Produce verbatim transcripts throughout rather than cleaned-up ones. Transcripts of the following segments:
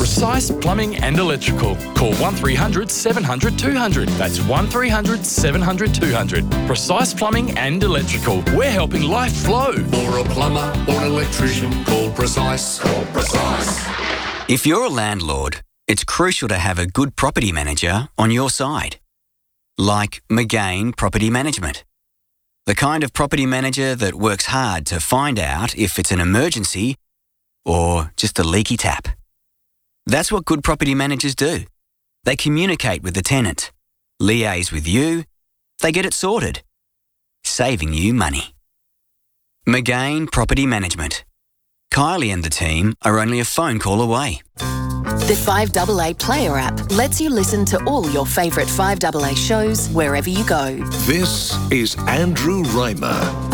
Precise Plumbing and Electrical. Call one three hundred seven hundred two hundred. That's one three hundred seven hundred two hundred. Precise Plumbing and Electrical. We're helping life flow. For a plumber or an electrician, call Precise. Call Precise. If you're a landlord, it's crucial to have a good property manager on your side. Like McGain Property Management. The kind of property manager that works hard to find out if it's an emergency or just a leaky tap. That's what good property managers do. They communicate with the tenant, liaise with you, they get it sorted, saving you money. McGain Property Management. Kylie and the team are only a phone call away. The five A A Player app lets you listen to all your favourite five A A shows wherever you go. This is Andrew Reimer.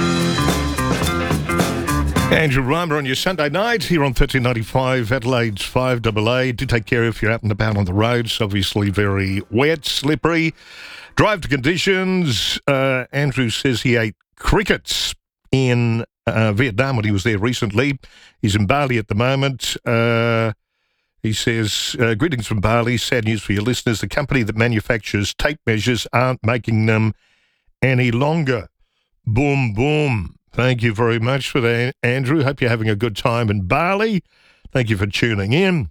Andrew Reimer on your Sunday night here on thirteen ninety-five Adelaide's five A A. Do take care if you're out and about on the roads. Obviously very wet, slippery. Drive to conditions. Uh, Andrew says he ate crickets in uh, Vietnam when he was there recently. He's in Bali at the moment. Uh, he says, uh, greetings from Bali. Sad news for your listeners. The company that manufactures tape measures aren't making them any longer. Boom, boom. Thank you very much for that, Andrew. Hope you're having a good time in Bali. Thank you for tuning in.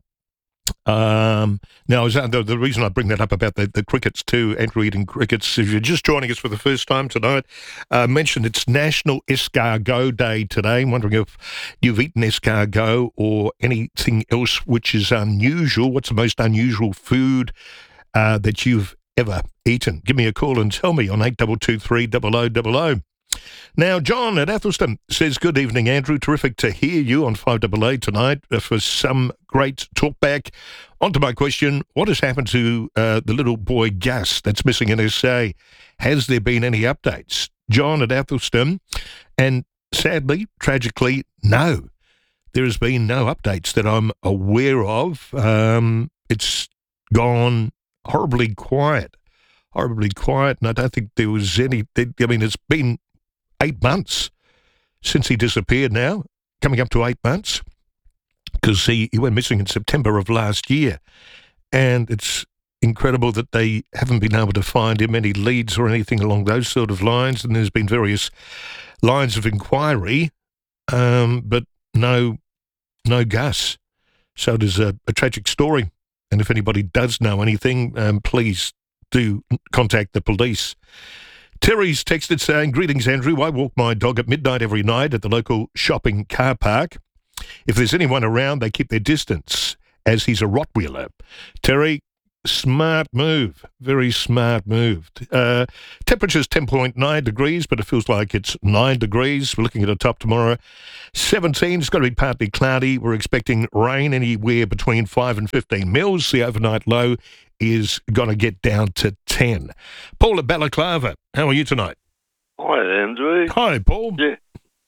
Um, now, the, the reason I bring that up about the, the crickets too, Andrew eating crickets, if you're just joining us for the first time tonight, I uh, mentioned it's National Escargot Day today. I'm wondering if you've eaten escargot or anything else which is unusual. What's the most unusual food uh, that you've ever eaten? Give me a call and tell me on eight two two three double oh double oh. Now, John at Athelston says, good evening, Andrew. Terrific to hear you on five A A tonight for some great talkback. On to my question, what has happened to uh, the little boy Gus that's missing in S A? Has there been any updates? John at Athelston, and sadly, tragically, no. There has been no updates that I'm aware of. Um, it's gone horribly quiet, horribly quiet, and I don't think there was any, I mean, it's been eight months since he disappeared now, coming up to eight months, because he, he went missing in September of last year. And it's incredible that they haven't been able to find him, any leads or anything along those sort of lines. And there's been various lines of inquiry, um, but no, no Gus. So it is a, a tragic story. And if anybody does know anything, um, please do contact the police. Terry's texted saying, greetings, Andrew. I walk my dog at midnight every night at the local shopping car park. If there's anyone around, they keep their distance, as he's a Rottweiler. Terry, smart move. Very smart move. Uh, temperature's ten point nine degrees, but it feels like it's nine degrees. We're looking at a top tomorrow. seventeen, it's going to be partly cloudy. We're expecting rain anywhere between five and fifteen mils. The overnight low is going to get down to ten. Paul at Balaclava, how are you tonight? Hi, Andrew. Hi, Paul. Yeah.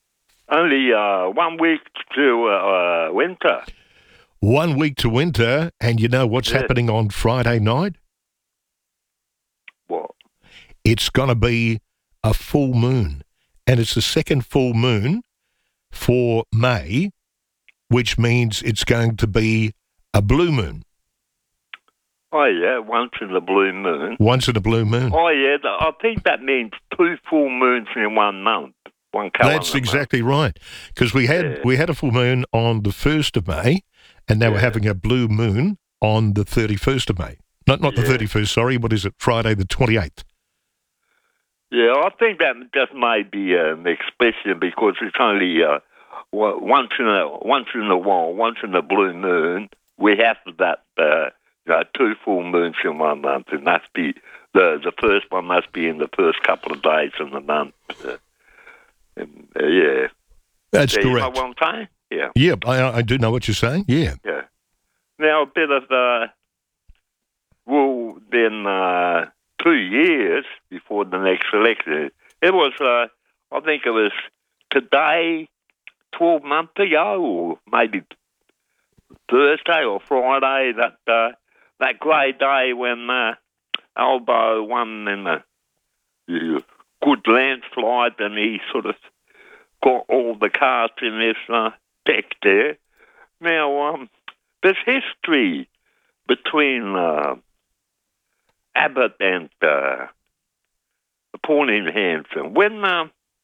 Only uh, one week to uh, uh, winter. One week to winter, and you know what's yeah. happening on Friday night? What? It's going to be a full moon, and it's the second full moon for May, which means it's going to be a blue moon. Oh, yeah, once in a blue moon. Once in a blue moon. Oh, yeah, I think that means two full moons in one month, one calendar That's exactly month. Right, because we had yeah. we had a full moon on the first of May, and now yeah. we're having a blue moon on the thirty-first of May. Not not yeah. the thirty-first, sorry, what is it, Friday the twenty-eighth. Yeah, I think that just may be an expression because it's only uh, once in a once in a while, once in a blue moon, we have that... Uh, Uh, two full moons in one month, and must be the the first one must be in the first couple of days of the month. Uh, and, uh, yeah, that's yeah, correct. You know what I'm saying? Yeah, yeah, I, I do know what you're saying. Yeah, yeah. Now a bit of uh, well, then uh, two years before the next election, it was uh, I think it was today, twelve months ago, or maybe Thursday or Friday that. Uh, That great day when uh, Albo won in a uh, good landslide, and he sort of got all the cards in his uh, deck there. Now, um, there's history between uh, Abbott and uh, Pauline Hanson. When, uh,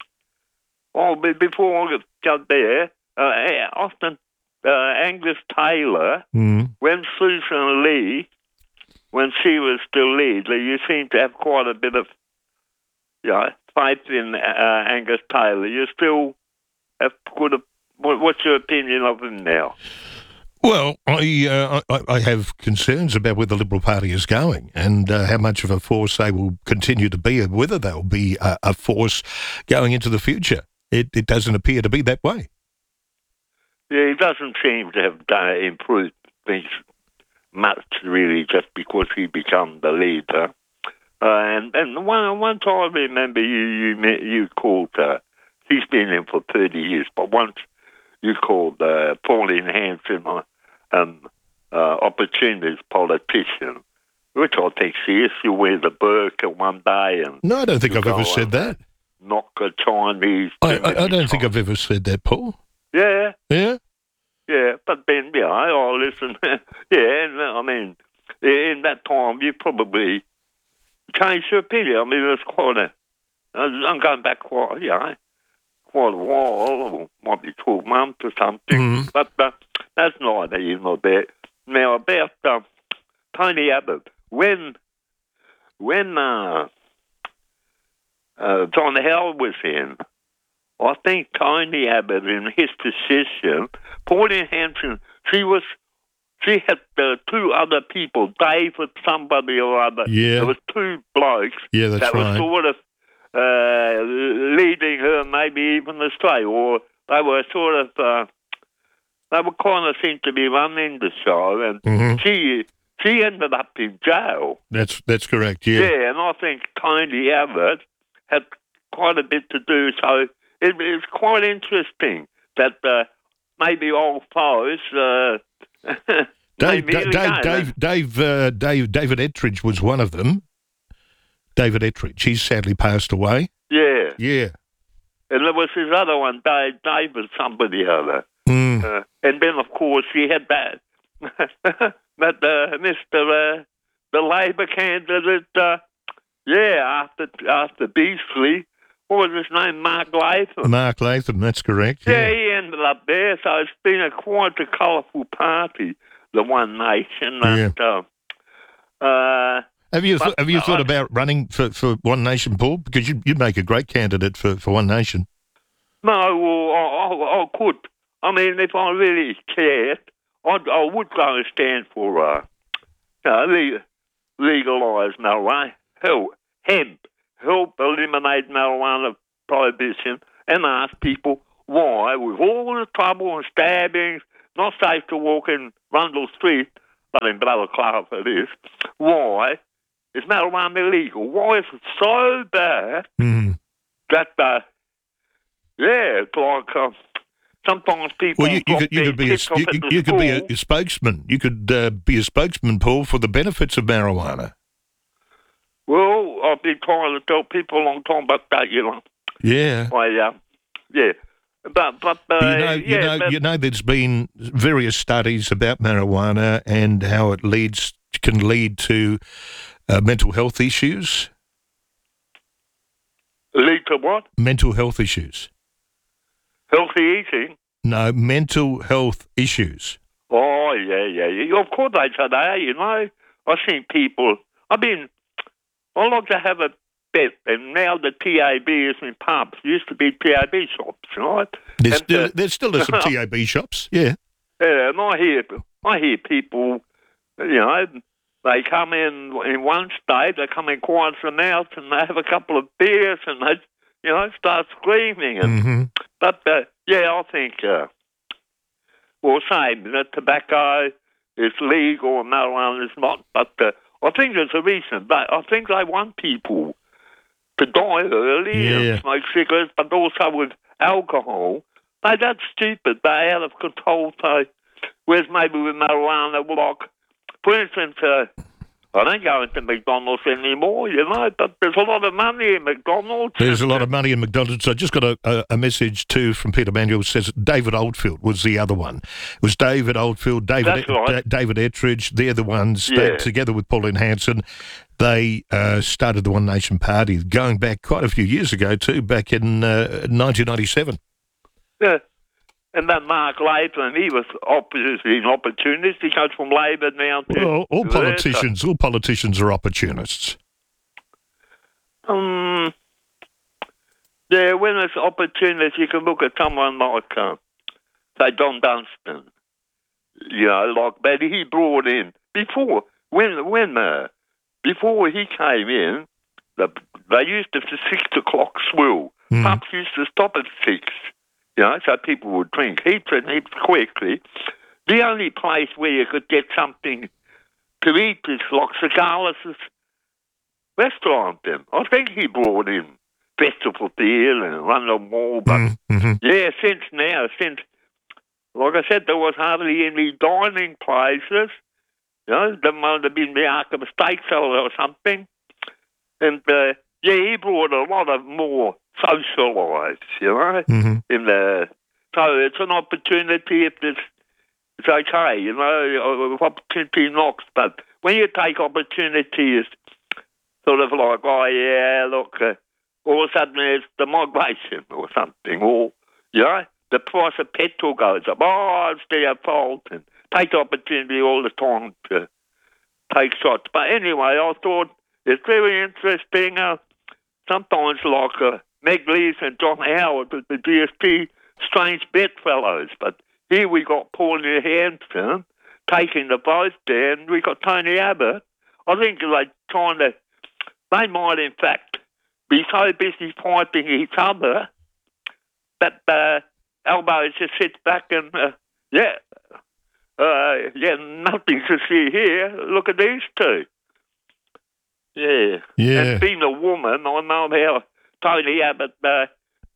oh, be- before I got there, uh, often uh, Angus Taylor, Mm. when Susan Lee, when she was still leader, you seem to have quite a bit of, you know, faith in uh, Angus Taylor. You still have good. What, what's your opinion of him now? Well, I, uh, I I have concerns about where the Liberal Party is going and uh, how much of a force they will continue to be, and whether they'll be a, a force going into the future. It it doesn't appear to be that way. Yeah, he doesn't seem to have done, improved things much, really, just because he became the leader. Uh, and and one one time I remember you you met, you called. Uh, he's been in for thirty years, but once you called uh, Pauline Hanson uh, um, uh, opportunist politician, which I think she is. She'll wear the burqa one day and No, I don't think I've go ever said that. knock a Chinese. I, I, I don't think I've ever said that, Paul. Yeah. Yeah? Yeah, but then, yeah, I listen. yeah, and, I mean, in that time, you probably changed your opinion. I mean, it was quite a. I'm going back quite, you know, quite a while. Might be twelve months or something. Mm. But uh, that's neither here nor there. Now, about uh, Tony Abbott. When, when uh, uh, John Howard was in, I think Tony Abbott, in his position, Pauline Hanson, she was, she had uh, two other people, David somebody or other. Yeah. There was two blokes Yeah, that's that right. were sort of uh, leading her, maybe even astray, or they were sort of, uh, they were kind of seemed to be running the show, and Mhm. she she ended up in jail. That's that's correct, yeah. Yeah, and I think Tony Abbott had quite a bit to do, so it is quite interesting that uh, maybe old foes. Uh, Dave, maybe Dave, Dave, Dave, Dave, uh, Dave, David Ettridge was one of them. David Ettridge, he's sadly passed away. Yeah, Yeah. and there was his other one, Dave, David somebody other. Mm. Uh, and then, of course, he had that, that uh, Mister Uh, the Labor candidate, uh, yeah, after after Beasley. What was his name? Mark Latham. Mark Latham, that's correct. Yeah, Yeah. he ended up there. So it's been a quite a colourful party, the One Nation. And, uh, uh, Have you but, th- have you uh, thought I- about running for, for One Nation, Paul? Because you you'd make a great candidate for, for One Nation. no, well, I, I, I could. I mean, if I really cared, I'd, I would go and stand for uh, uh, le- legalise marijuana, help, hemp, help eliminate marijuana prohibition, and ask people why, with all the trouble and stabbings, not safe to walk in Rundle Street, but in Balaclava it is, why is marijuana illegal? Why is it so bad Mm. that, uh, yeah, it's like uh, sometimes people Well, you, you drop could you their could be a, kids off you, at you- the you could be a, school. a spokesman. You could uh, be a spokesman, Paul, for the benefits of marijuana. Well, I've been trying to tell people a long time about that, you know. Yeah. I, uh, yeah. But, but, uh, You know, you yeah, know, but, you know. There's been various studies about marijuana and how it leads can lead to uh, mental health issues. lead to what? Mental health issues. Healthy eating. No, mental health issues. Oh, yeah, yeah, yeah. Of course they say that, you know. I've seen people, I mean, I like to have a bet, and now the T A B is in pubs. There used to be T A B shops, right? There's And, still uh, there's still some T A B shops. Yeah. Yeah, and I hear, I hear people, you know, they come in in one state, they come in quiet as a mouse, and they have a couple of beers, and they, you know, start screaming. And hmm but uh, yeah, I think, uh, well, same. The tobacco is legal, and marijuana is not. But uh, I think there's a reason. But I think they want people to die early Yeah. and smoke cigarettes, but also with alcohol. They that's stupid. They're out of control. So, whereas maybe with marijuana, like, for instance, uh, I don't go into McDonald's anymore, you know, but there's a lot of money in McDonald's. There's a lot of money in McDonald's. I just got a, a, a message too from Peter Manuel who says David Oldfield was the other one. It was David Oldfield, David That's right. Da- David Ettridge. They're the ones Yeah. that, together with Pauline Hanson, they uh, started the One Nation Party going back quite a few years ago too, back in uh, nineteen ninety-seven. Yeah. And then Mark Latham, he was obviously an opportunist. He goes from Labor now to... Well, all to politicians, all politicians are opportunists. Um, yeah, when it's opportunist, you can look at someone like, uh, say, Don Dunstan. You know, like, but he brought in, before, when, when, uh, before he came in, the, they used to, the six o'clock swill. Mm. Pubs used to stop at six. You know, so people would drink heaps and heaps quickly. The only place where you could get something to eat is like Cigalis' restaurant. Then I think he brought in Festival Deal and London Mall. But Mm, mhm. yeah, since now, since like I said, there was hardly any dining places. You know, there might have been the Arkham Steak Cellar or something. And uh, yeah, he brought a lot of more socialised, you know. Mhm. In the so it's an opportunity if it's it's okay, you know. If opportunity knocks, but when you take opportunities, sort of like, oh yeah, look, uh, all of a sudden there's the migration or something, or you know, the price of petrol goes up. Oh, it's their fault, and take the opportunity all the time to take shots. But anyway, I thought it's very interesting. Uh, sometimes like. Uh, Meg Lees and John Howard with the G S T, strange bedfellows. But here we got Pauline Hanson taking the vote there, and we got Tony Abbott. I think they're trying to, they might in fact be so busy fighting each other that uh, Albo just sits back and, uh, yeah, uh, yeah, nothing to see here. Look at these two. Yeah. Yeah. And being a woman, I know how Tony Abbott, uh,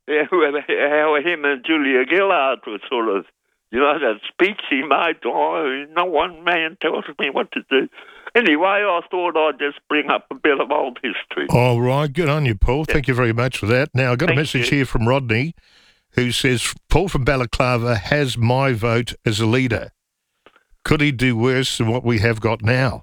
how him and Julia Gillard were sort of, you know, that speech he made, oh, no one man tells me what to do. Anyway, I thought I'd just bring up a bit of old history. All right, good on you, Paul. Yeah. Thank you very much for that. Now, I've got Thank a message you. here from Rodney who says, Paul from Balaclava has my vote as a leader. Could he do worse than what we have got now?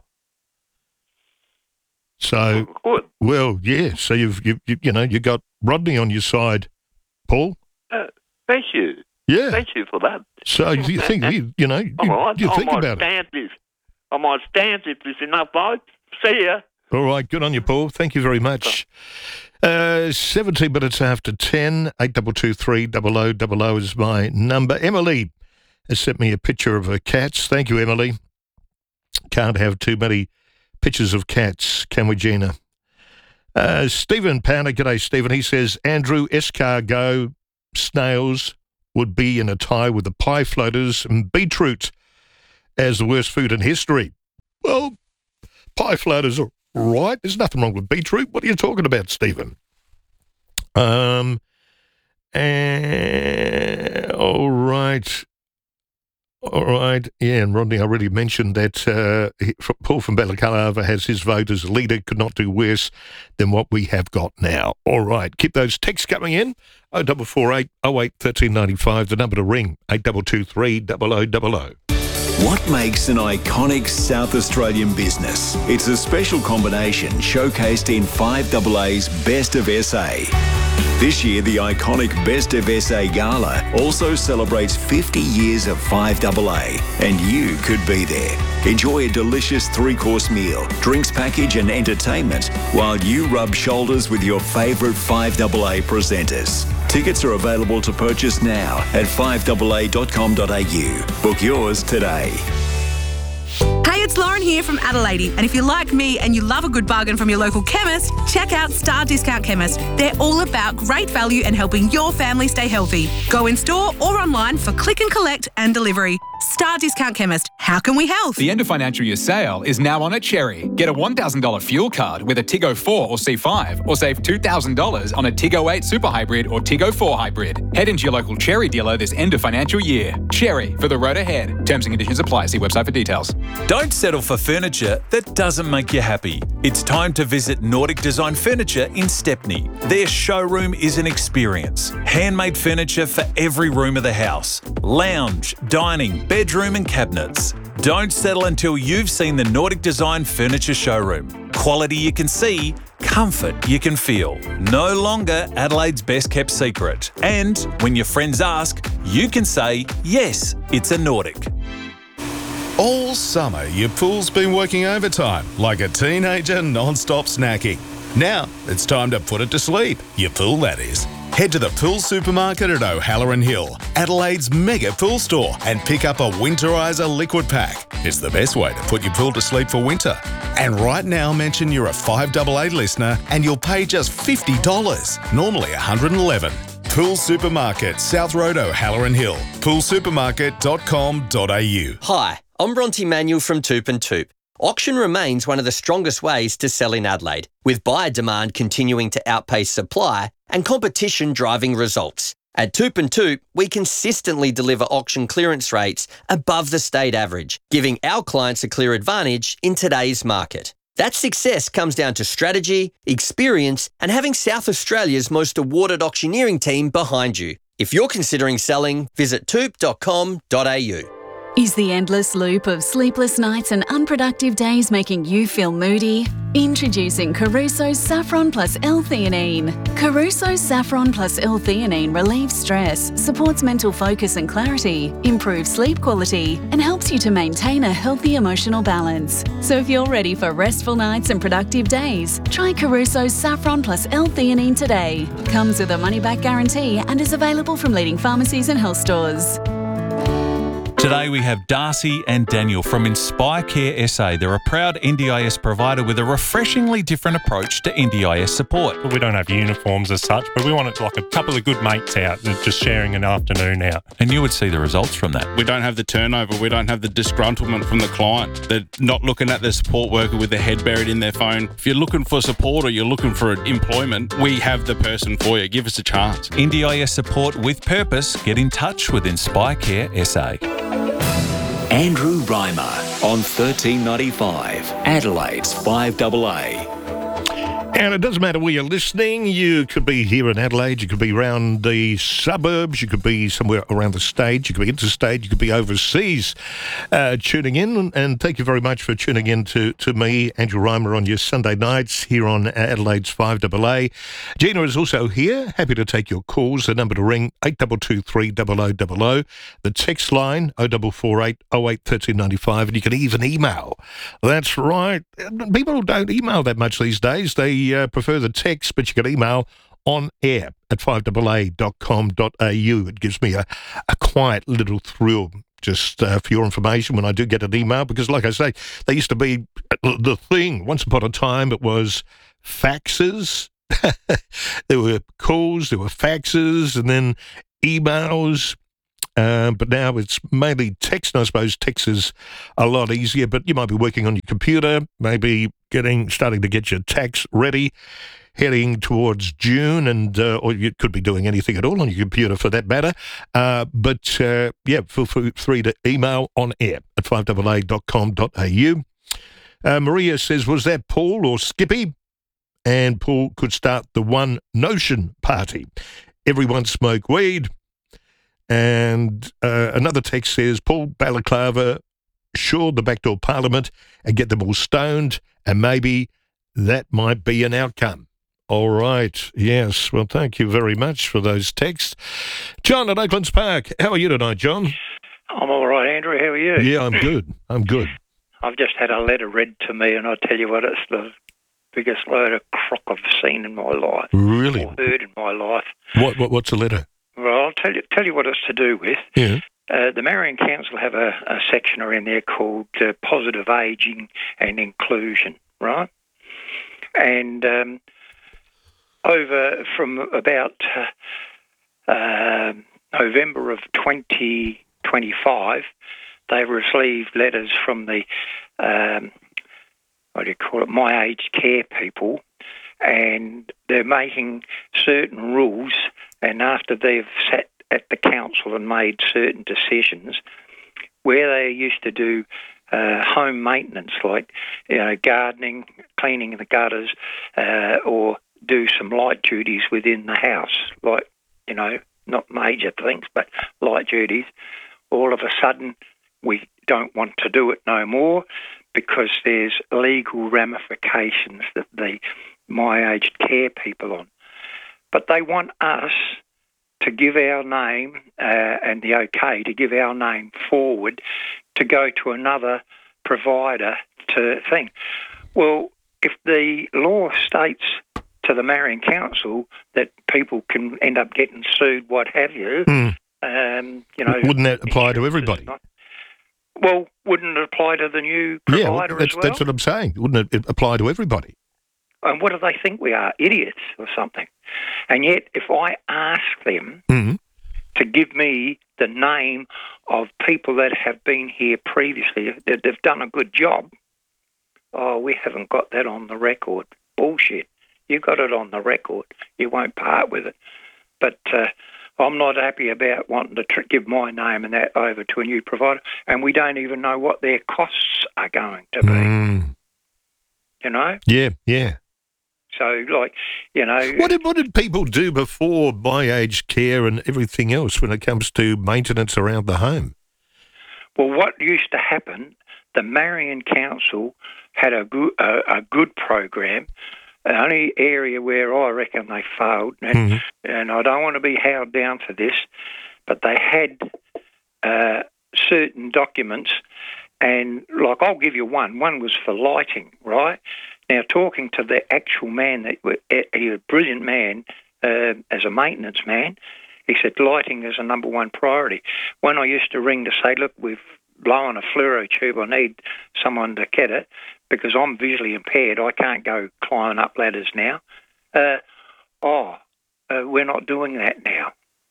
So, Good. well, yeah, so you've, you, you, you know, you got Rodney on your side, Paul. Uh, thank you. Yeah. Thank you for that. So you think, you, you know, you, All right. you I think might about it. stand this. I might stand if there's enough votes. See ya. All right, good on you, Paul. Thank you very much. Uh, seventeen minutes after ten, eight two two three double oh double oh is my number. Emily has sent me a picture of her cats. Thank you, Emily. Can't have too many pictures of cats, can we, Gina? Uh, Stephen Pounder, g'day, Stephen. He says, Andrew, escargot, snails would be in a tie with the pie floaters and beetroot as the worst food in history. Well, pie floaters are right. There's nothing wrong with beetroot. What are you talking about, Stephen? Um, and, all right. All right. Yeah, and Rodney, I already mentioned that uh, he- Paul from Balaclava has his vote as leader, could not do worse than what we have got now. All right. Keep those texts coming in. oh four four eight, oh eight, one three nine five, the number to ring, eight two two three double oh double oh. What makes an iconic South Australian business? It's a special combination showcased in five A A's Best of S A. This year, the iconic Best of S A Gala also celebrates fifty years of five A A, and you could be there. Enjoy a delicious three-course meal, drinks package and entertainment while you rub shoulders with your favourite five A A presenters. Tickets are available to purchase now at five A A dot com dot a u. Book yours today. Hey, it's Lauren here from Adelaide, and if you're like me and you love a good bargain from your local chemist, check out Star Discount Chemist. They're all about great value and helping your family stay healthy. Go in store or online for click and collect and delivery. Star Discount Chemist, How can we help? The end of financial year sale is now on at Cherry. Get a one thousand dollars fuel card with a Tiggo four or C five, or save two thousand dollars on a Tiggo eight Super Hybrid or Tiggo four Hybrid. Head into your local Cherry dealer this end of financial year. Cherry, for the road ahead. Terms and conditions apply. See website for details. Don't settle for furniture that doesn't make you happy. It's time to visit Nordic Design Furniture in Stepney. Their showroom is an experience. Handmade furniture for every room of the house. Lounge, dining, bedroom and cabinets. Don't settle until you've seen the Nordic Design Furniture showroom. Quality you can see, comfort you can feel. No longer Adelaide's best kept secret. And when your friends ask, you can say, yes, it's a Nordic. All summer, your pool's been working overtime like a teenager non-stop snacking. Now, it's time to put it to sleep. Your pool, that is. Head to the Pool Supermarket at O'Halloran Hill, Adelaide's mega pool store, and pick up a Winterizer liquid pack. It's the best way to put your pool to sleep for winter. And right now, mention you're a five eight eight listener and you'll pay just fifty dollars, normally one hundred eleven dollars. Pool Supermarket, South Road, O'Halloran Hill, pool supermarket dot com dot a u. Hi, I'm Bronte Manuel from Toop and Toop. Auction remains one of the strongest ways to sell in Adelaide, with buyer demand continuing to outpace supply and competition driving results. At Toop and Toop, we consistently deliver auction clearance rates above the state average, giving our clients a clear advantage in today's market. That success comes down to strategy, experience, and having South Australia's most awarded auctioneering team behind you. If you're considering selling, visit toop dot com dot a u. Is the endless loop of sleepless nights and unproductive days making you feel moody? Introducing Caruso's Saffron Plus L-Theanine. Caruso's Saffron Plus L-Theanine relieves stress, supports mental focus and clarity, improves sleep quality, and helps you to maintain a healthy emotional balance. So if you're ready for restful nights and productive days, try Caruso's Saffron Plus L-Theanine today. Comes with a money-back guarantee and is available from leading pharmacies and health stores. Today we have Darcy and Daniel from Inspire Care S A. They're a proud N D I S provider with a refreshingly different approach to N D I S support. We don't have uniforms as such, but we want it to like a couple of good mates out and just sharing an afternoon out. And you would see the results from that. We don't have the turnover. We don't have the disgruntlement from the client. They're not looking at the support worker with their head buried in their phone. If you're looking for support or you're looking for employment, we have the person for you. Give us a chance. N D I S support with purpose. Get in touch with Inspire Care S A. Andrew Reimer on thirteen ninety-five, Adelaide's five double A. And it doesn't matter where you're listening. You could be here in Adelaide. You could be around the suburbs. You could be somewhere around the stage. You could be interstate. You could be overseas uh, tuning in. And thank you very much for tuning in to, to me, Andrew Reimer, on your Sunday nights here on Adelaide's five double A. Gina is also here. Happy to take your calls. The number to ring, eight two two three zero zero zero zero. The text line, oh four four eight oh eight one three nine five. And you can even email. That's right. People don't email that much these days. They Uh, prefer the text, but you can email on air at five double a dot com dot a u. It gives me a, a quiet little thrill just uh, for your information when I do get an email, because like I say, they used to be the thing. Once upon a time, it was faxes. There were calls, there were faxes, and then emails. Uh, but now it's mainly text, and I suppose text is a lot easier, but you might be working on your computer, maybe getting starting to get your tax ready, heading towards June, and uh, or you could be doing anything at all on your computer for that matter. Uh, but, uh, yeah, feel free to email on air at five double a dot com dot a u. Uh, Maria says, was that Paul or Skippy? And Paul could start the One Notion party. Everyone smoke weed. And uh, another text says, Paul Balaclava, sure, the backdoor parliament and get them all stoned, and maybe that might be an outcome. All right. Yes. Well, thank you very much for those texts. John at Oaklands Park. How are you tonight, John? I'm all right, Andrew. How are you? Yeah, I'm good. I'm good. I've just had a letter read to me, and I tell you what, it's the biggest load of crock I've seen in my life. Really? Or heard in my life. What, what What's the letter? Well, I'll tell you tell you what it's to do with. Yeah. Uh, the Marion Council have a, a section in there called uh, Positive Ageing and Inclusion, right? And um, over from about uh, uh, November of twenty twenty-five, they've received letters from the, um, what do you call it, my aged care people, and they're making certain rules, and after they've sat at the council and made certain decisions, where they used to do uh, home maintenance, like you know, gardening, cleaning the gutters, uh, or do some light duties within the house, like, you know, not major things, but light duties, all of a sudden we don't want to do it no more because there's legal ramifications that the my aged care people on. But they want us to give our name uh, and the okay to give our name forward to go to another provider to thing. Well, if the law states to the Marion Council that people can end up getting sued, what have you, Mm. um, you know... Wouldn't that apply to everybody? Not, well, wouldn't it apply to the new Yeah, provider that's, as well? that's what I'm saying. Wouldn't it apply to everybody? And what do they think we are, idiots or something? And yet, if I ask them Mm. to give me the name of people that have been here previously, that they've done a good job, oh, we haven't got that on the record. Bullshit. You got it on the record. You won't part with it. But uh, I'm not happy about wanting to tr- give my name and that over to a new provider, and we don't even know what their costs are going to be. Mm. You know? Yeah, yeah. So, like, you know... What did, what did people do before my aged care and everything else when it comes to maintenance around the home? Well, what used to happen, the Marion Council had a good, a, a good program. The only area where I reckon they failed, and, Mm-hmm. and I don't want to be held down to this, but they had uh, certain documents, and, like, I'll give you one. One was for lighting, right? Now, talking to the actual man, that he was a brilliant man uh, as a maintenance man, he said lighting is a number one priority. When I used to ring to say, look, we've blown a fluoro tube, I need someone to get it, because I'm visually impaired, I can't go climbing up ladders now. Uh, oh, uh, we're not doing that now.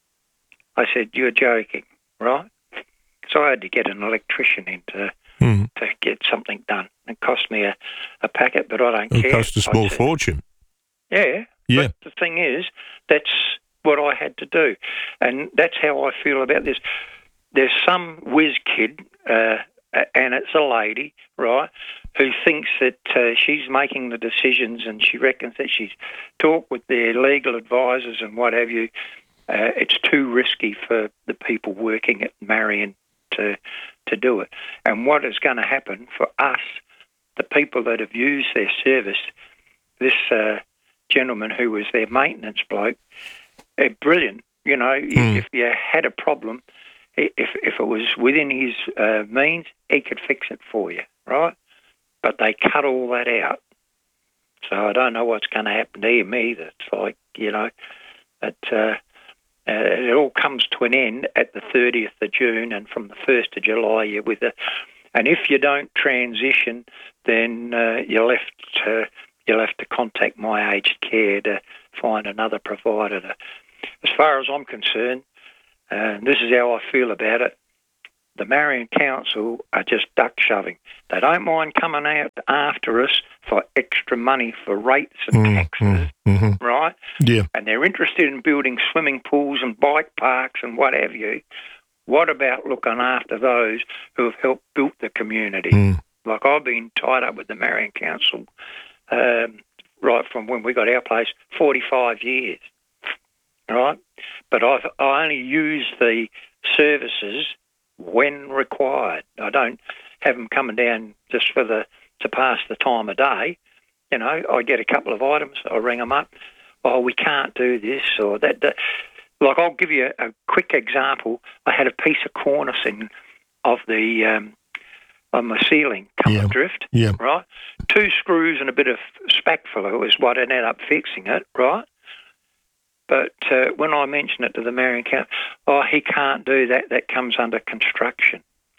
I said, you're joking, right? So I had to get an electrician in to, mm. to get something done. It cost me a, a packet, but I don't It care. cost a small I said, fortune. Yeah, Yeah. but the thing is, that's what I had to do. And that's how I feel about this. There's some whiz kid, uh, and it's a lady, right, who thinks that uh, she's making the decisions, and she reckons that she's talked with their legal advisors and what have you. Uh, it's too risky for the people working at Marion to to do it. And what is going to happen for us, the people that have used their service, this uh, gentleman who was their maintenance bloke, uh, brilliant. You know, Mm. if you had a problem, if if it was within his uh, means, he could fix it for you, right? But they cut all that out. So I don't know what's going to happen to him either. It's like, you know, that uh, uh, it all comes to an end at the thirtieth of June, and from the first of July you're with it. And if you don't transition, then uh, you're left to, you'll have to contact my aged care to find another provider. To, as far as I'm concerned, and this is how I feel about it, the Marion Council are just duck shoving. They don't mind coming out after us for extra money for rates and Mm, taxes, mm, mhm. right? Yeah. And they're interested in building swimming pools and bike parks and what have you. What about looking after those who have helped build the community? Mm. Like, I've been tied up with the Marion Council um, right from when we got our place, forty-five years, right? But I've, I only use the services when required. I don't have them coming down just for the to pass the time of day. You know, I get a couple of items, I ring them up. Oh, we can't do this or that. that. Like, I'll give you a, a quick example. I had a piece of cornicing of the um, on my ceiling come Yeah. adrift, Yeah. right? Two screws and a bit of spackfiller was what ended up fixing it, right? But uh, when I mentioned it to the Marion Council, oh, he can't do that. That comes under construction.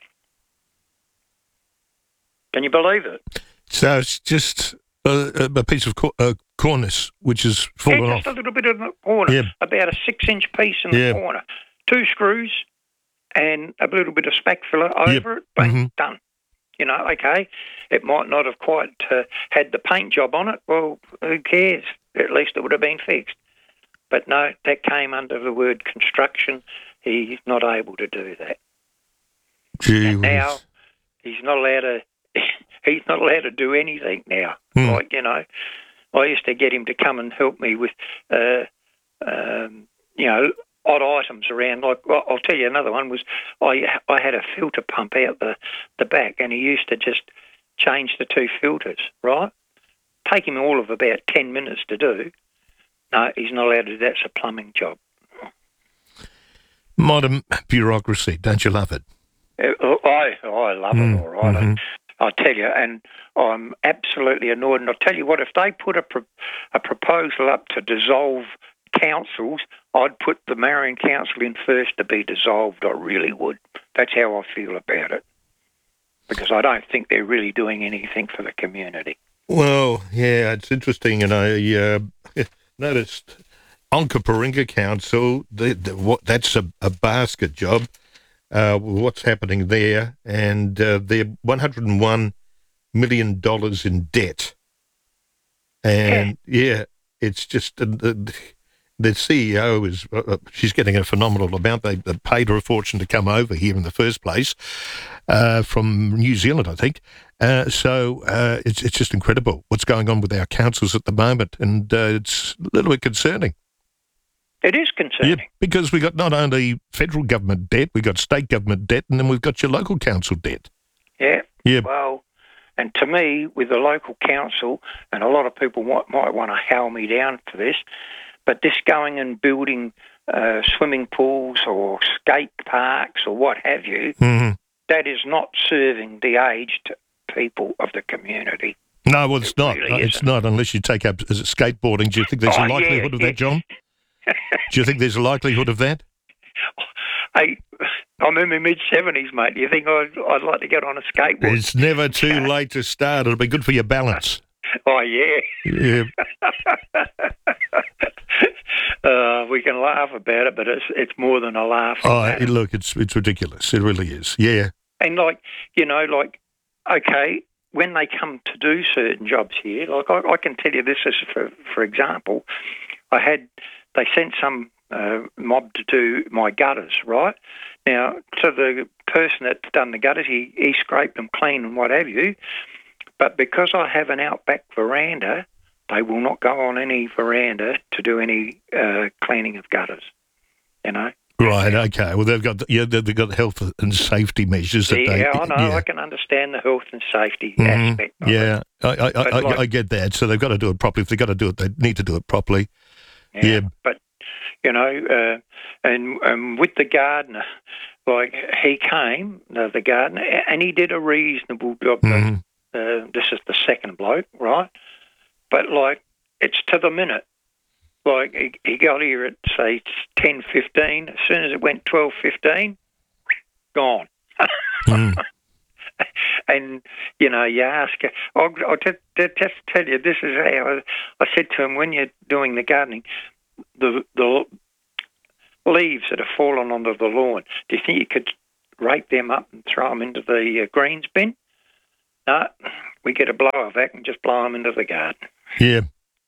Can you believe it? So it's just a, a piece of cor- uh, cornice which has fallen Yeah, off. just a little bit in the corner, Yeah. about a six-inch piece in the Yeah. corner. Two screws and a little bit of spac filler over Yep. it, bang, Mhm. done. You know, okay, it might not have quite uh, had the paint job on it. Well, who cares? At least it would have been fixed. But no, that came under the word construction. He's not able to do that. Gee And now whiz. he's not allowed to. He's not allowed to do anything now. Hmm. Like, you know, I used to get him to come and help me with, uh, um, you know, odd items around. Like, well, I'll tell you another one was I I had a filter pump out the, the back, and he used to just change the two filters, right? Take him all of about ten minutes to do. No, he's not allowed to do that. It's a plumbing job. Modern bureaucracy, don't you love it? Uh, I I love Mm, it, all right. mhm. I, I tell you, and I'm absolutely annoyed. And I'll tell you what, if they put a, pro- a proposal up to dissolve councils, I'd put the Marion Council in first to be dissolved. I really would. That's how I feel about it. Because I don't think they're really doing anything for the community. Well, yeah, it's interesting, and I uh, noticed Onkaparinga Council, the, the, what, that's a, a basket job, uh, what's happening there, and uh, they're one hundred one million dollars in debt. And, yeah, it's just, uh, the, the C E O is, uh, she's getting a phenomenal amount. They, they paid her a fortune to come over here in the first place, uh, from New Zealand, I think. Uh, so uh, it's it's just incredible what's going on with our councils at the moment, and uh, it's a little bit concerning. It is concerning. Yeah, because we got not only federal government debt, we got state government debt, and then we've got your local council debt. Yeah. Yeah. Well, and to me, with the local council, and a lot of people might, might want to howl me down for this, but this going and building uh, swimming pools or skate parks or what have you, Mm-hmm. that is not serving the aged people of the community. No, well, it's It not. really No, it's isn't. not unless you take up is it skateboarding. Do you think there's Oh, a yeah, likelihood of yeah. that, John? Do you think there's a likelihood of that? Hey, I'm in my mid-seventies, mate. Do you think I'd, I'd like to get on a skateboard? It's never too late to start. It'll be good for your balance. Oh, yeah. Yeah. uh, we can laugh about it, but it's it's more than a laugh. Oh, it- look, it's it's ridiculous. It really is. Yeah. And like, you know, like, okay, when they come to do certain jobs here, like I, I can tell you this as for for example, I had they sent some uh, mob to do my gutters, right? Now, so the person that's done the gutters, he, he scraped them clean and what have you, but because I have an outback veranda, they will not go on any veranda to do any uh, cleaning of gutters, you know? Right. Okay. Well, they've got yeah, they've got health and safety measures that they. Yeah, I know. Yeah. I can understand the health and safety Mhm. aspect. Of Yeah, I, I, But I, like- I get that. So they've got to do it properly. If they've got to do it, they need to do it properly. Yeah, Yeah. but you know, uh, and um, with the gardener, like he came, uh, the gardener, a- and he did a reasonable job. Mhm. Uh, this is the second bloke, right? But like, it's to the minute. Like he, he got here at say ten fifteen. As soon as it went twelve fifteen, gone. Mm. And, you know, you ask, I'll, I'll just, just tell you, this is how I, I said to him, when you're doing the gardening, the the leaves that have fallen onto the lawn, do you think you could rake them up and throw them into the uh, greens bin? No, we get a blower vac and just blow them into the garden. Yeah.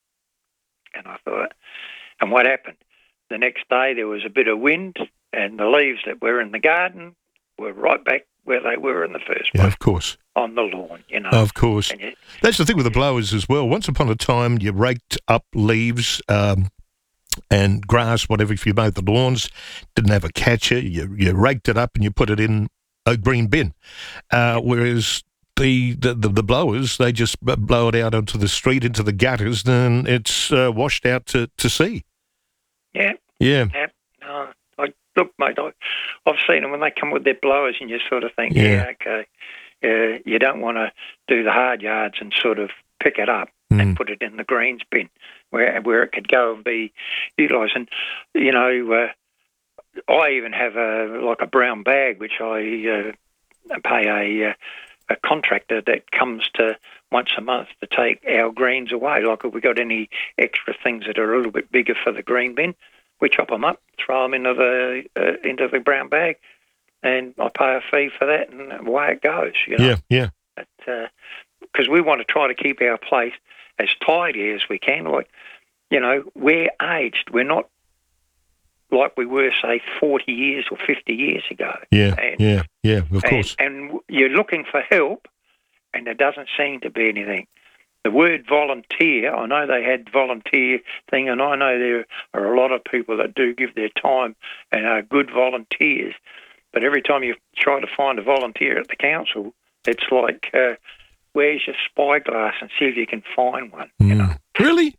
And I thought, and what happened? The next day there was a bit of wind and the leaves that were in the garden were right back where they were in the first Yeah, place, of course. on the lawn, you know. Of course. And you- That's the thing with the blowers as well. Once upon a time, you raked up leaves um, and grass, whatever, if you mowed the lawns, didn't have a catcher. You, you raked it up and you put it in a green bin. Uh, whereas the, the, the, the blowers, they just b- blow it out onto the street, into the gutters, then it's uh, washed out to, to sea. Yeah. Yeah. Yeah. No, I, look, mate, I, I've seen them when they come with their blowers and you sort of think, Yeah. yeah, okay, uh, you don't want to do the hard yards and sort of pick it up and put it in the greens bin where where it could go and be utilised. And, you know, uh, I even have a like a brown bag which I uh, pay a, uh, a contractor that comes to once a month to take our greens away. Like if we got any extra things that are a little bit bigger for the green bin, we chop them up, throw them into the uh, into the brown bag, and I pay a fee for that, and away it goes. You know? Yeah, yeah. Because uh, we want to try to keep our place as tidy as we can. Like, you know, we're aged. We're not like we were, say, forty years or fifty years ago. Yeah, and, yeah, yeah, of course. And, and you're looking for help, and there doesn't seem to be anything. The word volunteer, I know they had volunteer thing, and I know there are a lot of people that do give their time and are good volunteers, but every time you try to find a volunteer at the council, it's like, uh, where's your spyglass and see if you can find one, you know? Really?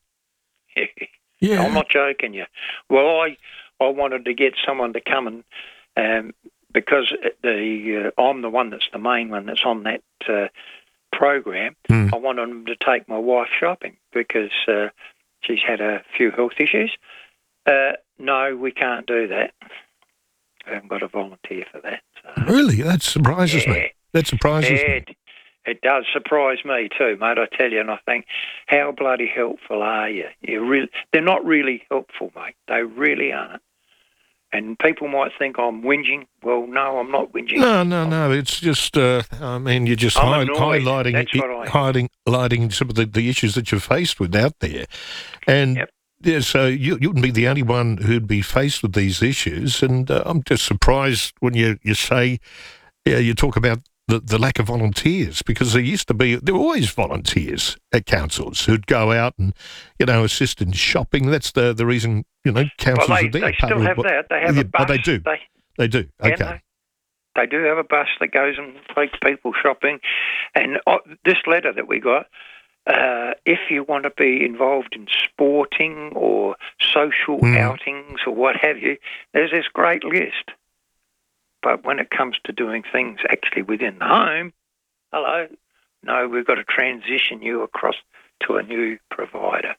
Yeah. I'm not joking you. Well, I I wanted to get someone to come and, um, because the uh, I'm the one that's the main one that's on that uh, program, mm. I wanted them to take my wife shopping because uh, she's had a few health issues. Uh, no, we can't do that. I haven't got a volunteer for that. So. Really? That surprises yeah. me. That surprises yeah, me. It, it does surprise me too, mate, I tell you, and I think, how bloody helpful are you? You really, they're not really helpful, mate. They really aren't. And people might think I'm whinging. Well, no, I'm not whinging. No, no, no. It's just, uh, I mean, you're just I'm hi- annoyed. highlighting, That's what I am. hiding, highlighting some of the, the issues that you're faced with out there. And Yep. yeah, so you, you wouldn't be the only one who'd be faced with these issues. And uh, I'm just surprised when you, you say, yeah, you talk about the, the lack of volunteers, because there used to be, there were always volunteers at councils who'd go out and, you know, assist in shopping. That's the, the reason, you know, councils well, they, are there. they still have that. They have yeah, a bus. Oh, they do. They, they do. yeah, Okay. They, they do have a bus that goes and takes people shopping. And uh, this letter that we got, uh, if you want to be involved in sporting or social Mm. outings or what have you, there's this great list. But when it comes to doing things actually within the home, hello, no, we've got to transition you across to a new provider.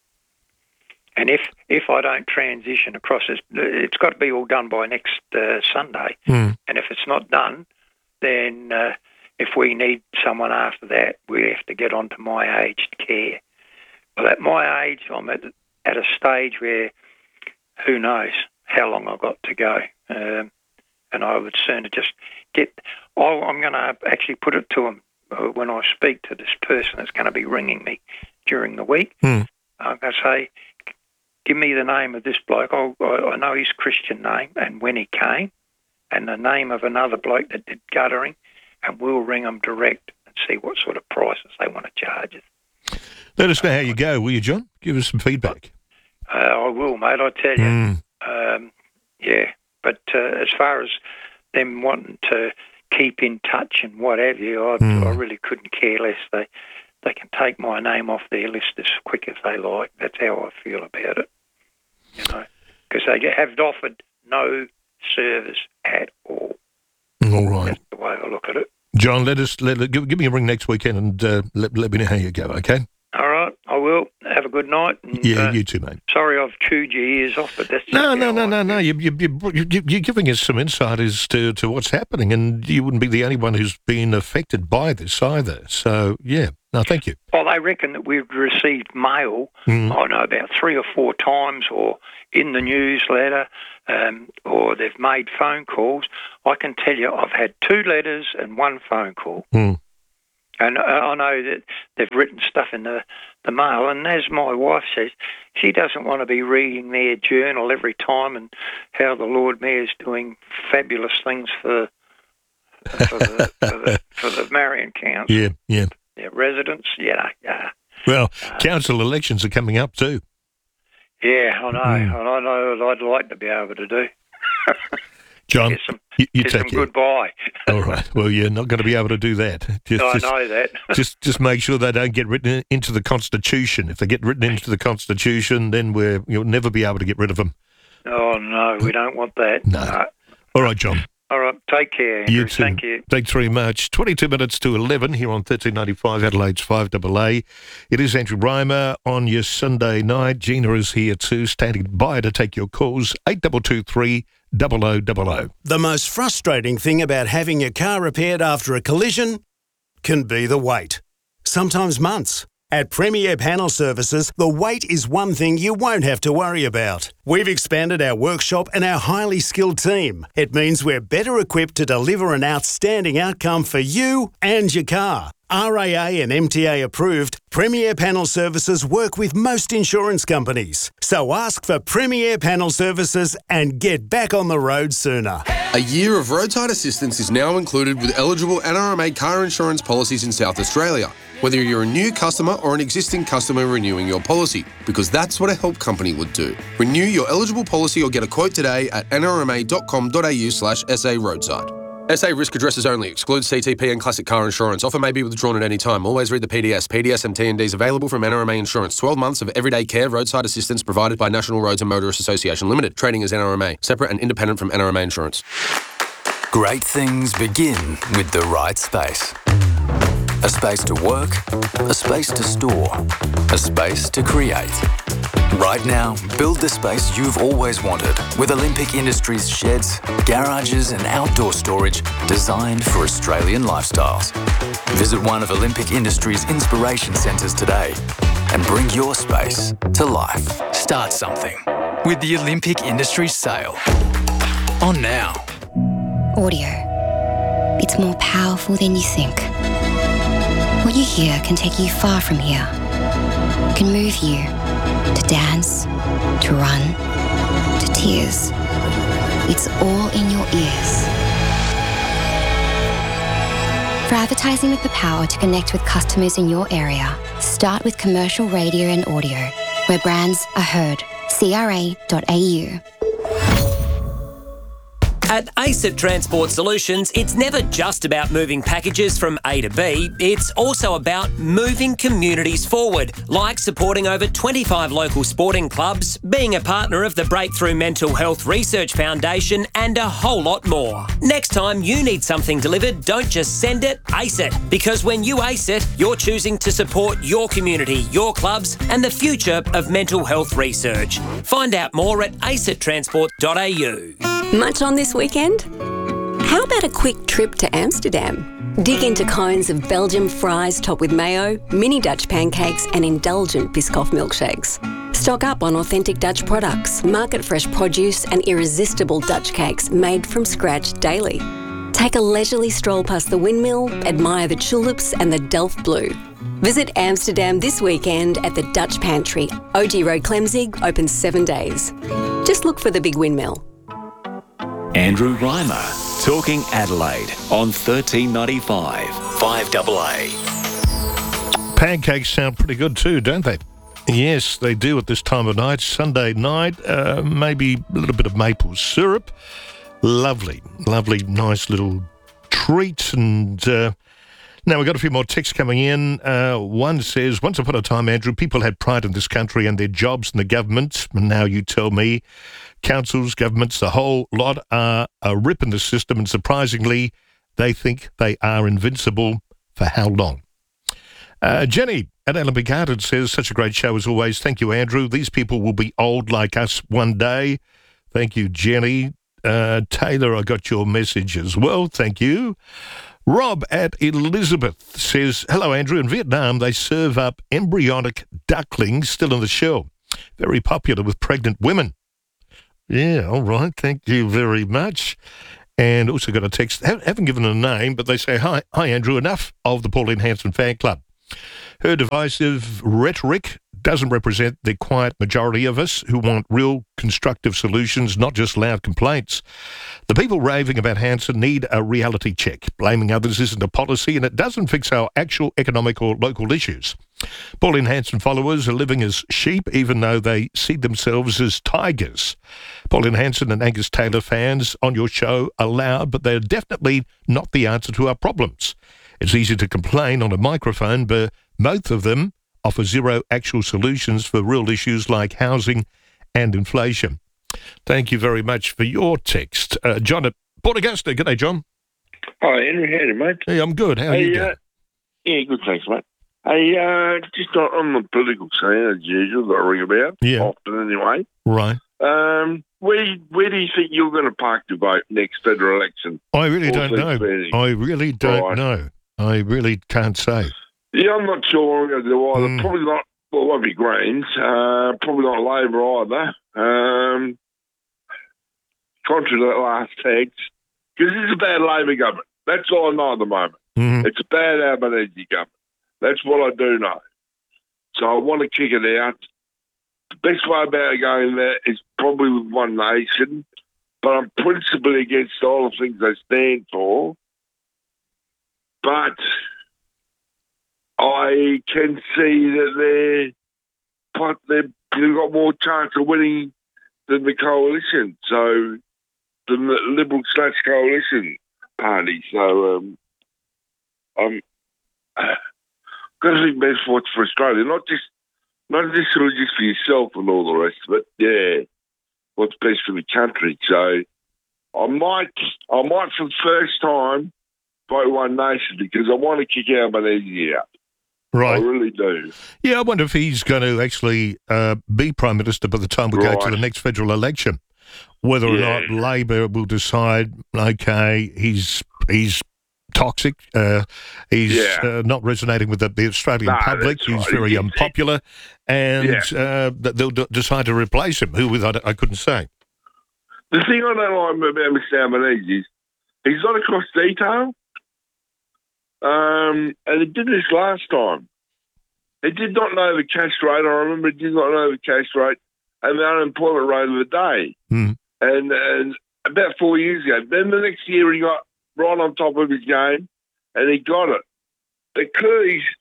And if if I don't transition across, it's, it's got to be all done by next uh, Sunday. Mm. And if it's not done, then uh, if we need someone after that, we have to get onto my aged care. Well, at my age, I'm at, at a stage where who knows how long I've got to go. Um, and I would sooner just get... Oh, I'm going to actually put it to them uh, when I speak to this person that's going to be ringing me during the week. Mm. I'm going to say, give me the name of this bloke. I'll, I know his Christian name and when he came, and the name of another bloke that did guttering, and we'll ring them direct and see what sort of prices they want to charge us. Let us know how you go, will you, John? Give us some feedback. Uh, I will, mate, I tell you. Mm. Um, yeah, but uh, as far as them wanting to keep in touch and what have you, I, Mm. I really couldn't care less. They they can take my name off their list as quick as they like. That's how I feel about it, you know, because they have offered no service at all. All right. That's the way I look at it. John, let us let, give, give me a ring next weekend and uh, let, let me know how you go, okay? All right, I will. Have a good night. And, Yeah, uh, you too, mate. Sorry I've chewed your ears off, but that's just No, no, how no, I no, no. You, you, you, you, you're giving us some insight as to, to what's happening, and you wouldn't be the only one who's been affected by this either. So, yeah. No, thank you. Well, they reckon that we've received mail, Mm. I know, about three or four times, or in the newsletter, um, or they've made phone calls. I can tell you I've had two letters and one phone call. Mm. And uh, I know that they've written stuff in the, the mail, and as my wife says, she doesn't want to be reading their journal every time and how the Lord Mayor's doing fabulous things for for the, for the, for the Marion Council. Yeah, yeah. Their residents, yeah, yeah. Well, council elections are coming up too. Yeah, I know. Mm. And I know what I'd like to be able to do. John, Get some, you, you get take some care. goodbye. All right. Well, you're not going to be able to do that. Just, I just, know that. just, just make sure they don't get written into the Constitution. If they get written into the Constitution, then we're you'll never be able to get rid of them. Oh, no, we don't want that. No. No. All right, John. All right, take care, Andrew. You too. Thank you. Thanks very much. twenty-two minutes to eleven here on thirteen ninety-five Adelaide's five double A. It is Andrew Reimer on your Sunday night. Gina is here too, standing by to take your calls. eight two two three, zero zero zero zero. The most frustrating thing about having your car repaired after a collision can be the wait. Sometimes months. At Premier Panel Services, the wait is one thing you won't have to worry about. We've expanded our workshop and our highly skilled team. It means we're better equipped to deliver an outstanding outcome for you and your car. R A A and M T A approved, Premier Panel Services work with most insurance companies. So ask for Premier Panel Services and get back on the road sooner. A year of roadside assistance is now included with eligible N R M A car insurance policies in South Australia, whether you're a new customer or an existing customer renewing your policy, because that's what a help company would do. Renew your eligible policy or get a quote today at n r m a dot com dot a u slash s a roadside. S A risk addresses only. Excludes C T P and classic car insurance. Offer may be withdrawn at any time. Always read the P D S. P D S and T and Ds available from N R M A Insurance. twelve months of everyday care roadside assistance provided by National Roads and Motorists Association Limited. Trading as N R M A. Separate and independent from N R M A Insurance. Great things begin with the right space. A space to work, a space to store, a space to create. Right now, build the space you've always wanted with Olympic Industries sheds, garages and outdoor storage designed for Australian lifestyles. Visit one of Olympic Industries' inspiration centres today and bring your space to life. Start something with the Olympic Industries sale. On now. Audio. It's more powerful than you think. What you hear can take you far from here. Can move you to dance, to run, to tears. It's all in your ears. For advertising with the power to connect with customers in your area, start with commercial radio and audio, where brands are heard. c r a dot a u. At ACET Transport Solutions, it's never just about moving packages from A to B, it's also about moving communities forward, like supporting over twenty-five local sporting clubs, being a partner of the Breakthrough Mental Health Research Foundation, and a whole lot more. Next time you need something delivered, don't just send it, ace it. Because when you ace it, you're choosing to support your community, your clubs, and the future of mental health research. Find out more at acet transport dot a u. Much on this weekend? How about a quick trip to Amsterdam? Dig into cones of Belgian fries topped with mayo, mini Dutch pancakes and indulgent Biscoff milkshakes. Stock up on authentic Dutch products, market-fresh produce and irresistible Dutch cakes made from scratch daily. Take a leisurely stroll past the windmill, admire the tulips and the Delft Blue. Visit Amsterdam this weekend at the Dutch Pantry. O G Road Clemzig, open seven days. Just look for the big windmill. Andrew Reimer, talking Adelaide on thirteen ninety-five, five A A. Pancakes sound pretty good too, don't they? Yes, they do at this time of night. Sunday night, uh, maybe a little bit of maple syrup. Lovely, lovely, nice little treat. And uh, now we've got a few more texts coming in. Uh, one says, once upon a time, Andrew, people had pride in this country and their jobs and the government. And now you tell me, councils, governments, the whole lot are a rip in the system, and surprisingly, they think they are invincible. For how long? Uh, Jenny at Olympic Garden says, such a great show as always. Thank you, Andrew. These people will be old like us one day. Thank you, Jenny. Uh, Taylor, I got your message as well. Thank you. Rob at Elizabeth says, hello, Andrew. In Vietnam, they serve up embryonic ducklings still in the shell. Very popular with pregnant women. Yeah, all right. Thank you very much. And also got a text, haven't given a name, but they say, hi, hi Andrew, enough of the Pauline Hanson fan club. Her divisive rhetoric doesn't represent the quiet majority of us who want real constructive solutions, not just loud complaints. The people raving about Hanson need a reality check. Blaming others isn't a policy, and it doesn't fix our actual economic or local issues. Pauline Hanson followers are living as sheep, even though they see themselves as tigers. Pauline Hanson and Angus Taylor fans on your show are loud, but they're definitely not the answer to our problems. It's easy to complain on a microphone, but both of them offer zero actual solutions for real issues like housing and inflation. Thank you very much for your text. Uh, John at Port Augusta. Good day, John. Hi, Andrew. How are you, mate? Hey, I'm good. How are hey, you uh, doing? Yeah, good, thanks, mate. Hey, uh, just on, on the political scene, as usual, that I ring about, Yeah. often anyway. Right. Um, where, where do you think you're going to park your vote next federal election? I really All don't things know. being- I really don't Right. know. I really can't say. Yeah, I'm not sure what I'm going to do either. Mm. Probably not, well, it won't be Greens. Uh, probably not Labor either. Um, contrary to that last text, because it's a bad Labor government. That's all I know at the moment. Mm-hmm. It's a bad Albanese government. That's what I do know. So I want to kick it out. The best way about going there is probably with One Nation, but I'm principally against all the things they stand for. But I can see that they're, but they've, they've got more chance of winning than the coalition, so than the Liberal slash coalition party. So um, I'm got to think best for what's for Australia, not just not necessarily just for yourself and all the rest of it. Yeah, what's best for the country. So I might, I might for the first time vote One Nation because I want to kick Albanese out. Right. I really do. Yeah, I wonder if he's going to actually uh, be Prime Minister by the time we Right. go to the next federal election. Whether or Yeah. not Labor will decide, okay, he's he's toxic, uh, he's Yeah. uh, not resonating with the, the Australian No, public, that's he's right. very He- unpopular, and Yeah. uh, that they'll d- decide to replace him. Who with, I, I couldn't say. The thing I don't like about Mister Albanese is he's not across detail. Um, and he did this last time. He did not know the cash rate. I remember he did not know the cash rate and the unemployment rate of the day. Mm. And, and about four years ago. Then the next year he got right on top of his game and he got it. But clearly he's,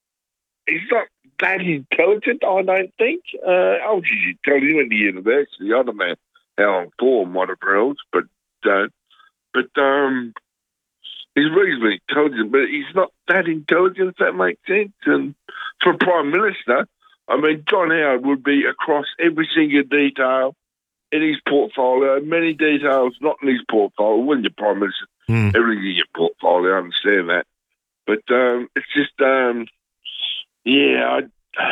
he's not that intelligent, I don't think. Uh, I was just intelligent. He went to university. I don't know how I'm formed, whatever else, but uh, but um, he's reasonably intelligent, but he's not that intelligent, if that makes sense. And for a Prime Minister, I mean, John Howard would be across every single detail in his portfolio, many details not in his portfolio. When you're Prime Minister, Mm. everything in your portfolio, I understand that. But um, it's just, um, yeah, I,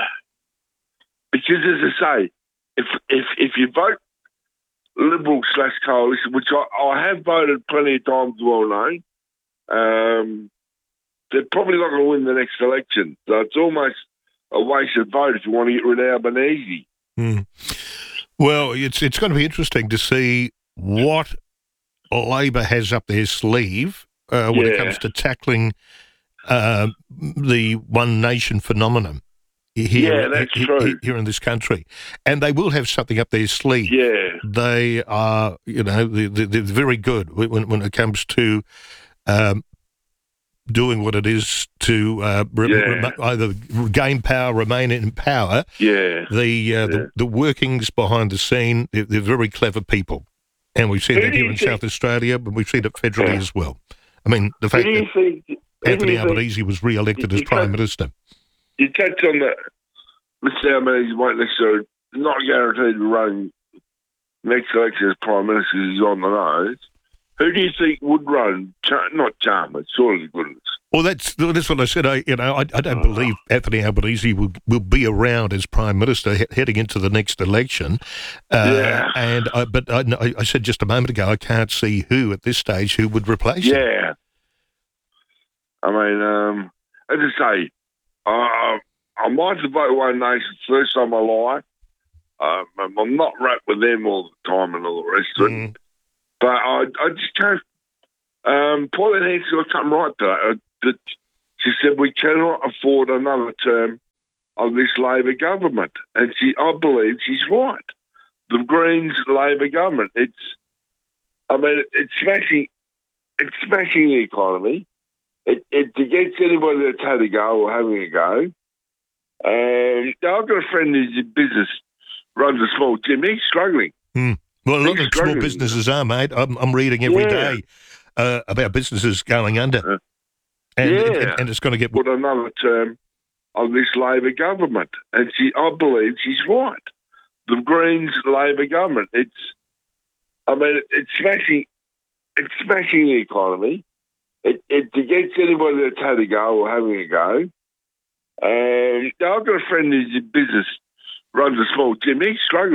because as I say, if if if you vote Liberal slash coalition, which I, I have voted plenty of times, well known, um, they're probably not going to win the next election. So it's almost a wasted vote if you want to get rid of Albanese. Mm. Well, it's it's going to be interesting to see what Labor has up their sleeve uh, when it Yeah. comes to tackling uh, the One Nation phenomenon here, Yeah, that's he- true. he- here in this country. And they will have something up their sleeve. Yeah. They are, you know, they, they, they're very good when, when it comes to um, doing what it is to uh, re- Yeah. rem- either gain power, remain in power. Yeah. The, uh, the the workings behind the scene, they're, they're very clever people. And we've seen Who that do here you in think- South Australia, but we've seen it federally Yeah. as well. I mean, the Who fact do you that think? who do Anthony you think- Albanese was re-elected You- as you Prime can't- Minister. You touched on that. Mister Albanese won't necessarily, not guaranteed to run next election as Prime Minister. He's on the nose. Who do you think would run? Char- not Chalmers, surely goodness. Well, that's that's what I said. I you know I, I don't believe Anthony Albanese will will be around as Prime Minister he- heading into the next election. Uh, Yeah. And I, but I, I I said just a moment ago I can't see who at this stage who would replace him. Yeah. I mean, um, as I say, uh, I might have voted One Nation first time I lie. Um, I'm not right with them all the time and all the rest of it. But I, I just can't. Um, Pauline Hanson got something right to that. Uh, that she said we cannot afford another term of this Labor government, and she, I believe she's right. The Greens Labor government. It's, I mean, it, it's smashing. It's smashing the economy. It, it against anybody that's had a go or having a go. Um, I've got a friend who's in business, runs a small gym. He's struggling. Hmm. Well, a lot He's of small struggling. businesses are, mate. I'm, I'm reading every Yeah. day uh, about businesses going under, and, yeah. and and it's going to get. Put another term of this Labor government, and she, I believe she's right. The Greens Labor government. It's, I mean, it, it's smashing. It's smashing the economy. It, it against anybody that's had a go or having a go. Um, I've got a friend who's in business, runs a small gym. He's struggling.